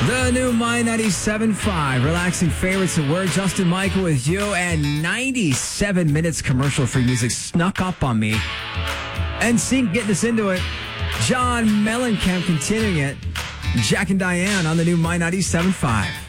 The new My 97.5, relaxing favorites and word. Justin Michael with you, and 97 minutes commercial-free music snuck up on me. NSYNC getting us into it. John Mellencamp continuing it. Jack and Diane on the new My 97.5.